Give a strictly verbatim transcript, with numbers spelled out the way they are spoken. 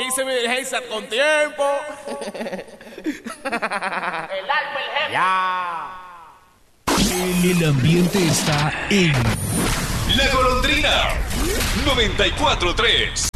hice mi diligencia con tiempo. El alma, el jefe. Ya. El ambiente está en La Golondrina noventa y cuatro tres.